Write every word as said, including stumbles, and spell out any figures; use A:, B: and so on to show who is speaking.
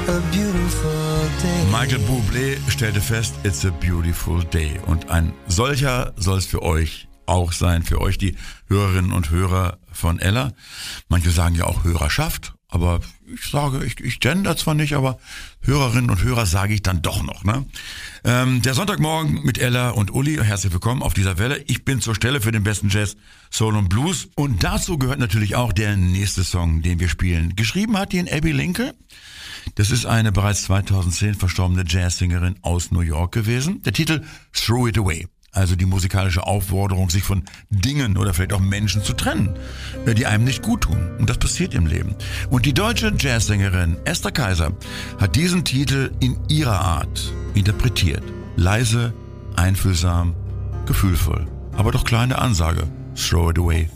A: a beautiful day.
B: Michael Bublé stellte fest, it's a beautiful day. Und ein solcher soll es für euch auch sein, für euch die Hörerinnen und Hörer von Ella. Manche sagen ja auch Hörerschaft, aber ich sage, ich, ich gender zwar nicht, aber Hörerinnen und Hörer sage ich dann doch noch. Ne? Ähm, der Sonntagmorgen mit Ella und Uli, herzlich willkommen auf dieser Welle. Ich bin zur Stelle für den besten Jazz, Soul und Blues. Und dazu gehört natürlich auch der nächste Song, den wir spielen. Geschrieben hat ihn Abby Lincoln. Das ist eine bereits zweitausendzehn verstorbene Jazzsängerin aus New York gewesen. Der Titel Throw It Away. Also die musikalische Aufforderung, sich von Dingen oder vielleicht auch Menschen zu trennen, die einem nicht gut tun. Und das passiert im Leben. Und die deutsche Jazzsängerin Esther Kaiser hat diesen Titel in ihrer Art interpretiert. Leise, einfühlsam, gefühlvoll. Aber doch kleine Ansage. Throw it away.